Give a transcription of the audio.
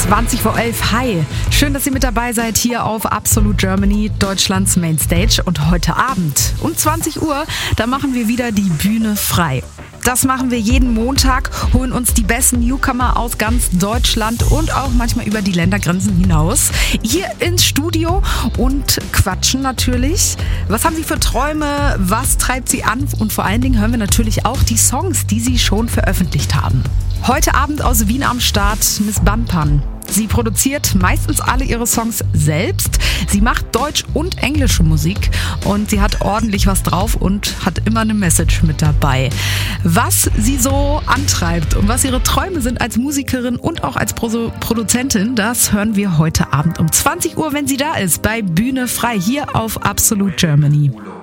11:20. Hi, schön, dass ihr mit dabei seid hier auf Absolute Germany, Deutschlands Mainstage. Und heute Abend um 20 Uhr, da machen wir wieder die Bühne frei. Das machen wir jeden Montag, holen uns die besten Newcomer aus ganz Deutschland und auch manchmal über die Ländergrenzen hinaus hier ins Studio und quatschen natürlich. Was haben sie für Träume? Was treibt sie an? Und vor allen Dingen hören wir natürlich auch die Songs, die sie schon veröffentlicht haben. Heute Abend aus Wien am Start Miss Banpan. Sie produziert meistens alle ihre Songs selbst. Sie macht deutsch- und englische Musik und sie hat ordentlich was drauf und hat immer eine Message mit dabei. Was sie so antreibt und was ihre Träume sind als Musikerin und auch als Produzentin, das hören wir heute Abend um 20 Uhr, wenn sie da ist, bei Bühne frei hier auf Absolute Germany.